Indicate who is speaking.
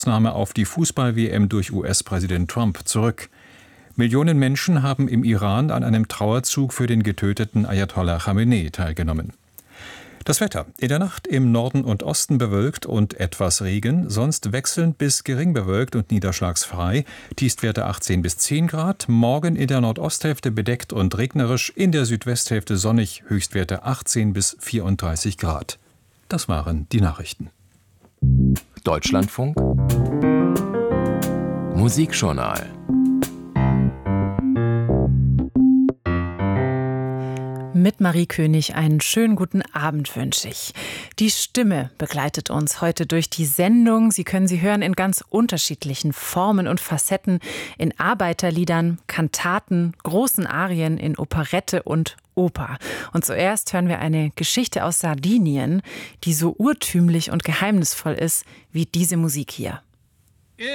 Speaker 1: Ausnahme auf die Fußball-WM durch US-Präsident Trump zurück. Millionen Menschen haben im Iran an einem Trauerzug für den getöteten Ayatollah Khamenei teilgenommen. Das Wetter: In der Nacht im Norden und Osten bewölkt und etwas Regen, sonst wechselnd bis gering bewölkt und niederschlagsfrei. Tiefstwerte 18 bis 10 Grad. Morgen in der Nordosthälfte bedeckt und regnerisch, in der Südwesthälfte sonnig, Höchstwerte 18 bis 34 Grad. Das waren die Nachrichten.
Speaker 2: Deutschlandfunk Musikjournal.
Speaker 3: Mit Marie König einen schönen guten Abend wünsche ich. Die Stimme begleitet uns heute durch die Sendung. Sie können sie hören in ganz unterschiedlichen Formen und Facetten, in Arbeiterliedern, Kantaten, großen Arien, in Operette und Oper. Und zuerst hören wir eine Geschichte aus Sardinien, die so urtümlich und geheimnisvoll ist wie diese Musik hier.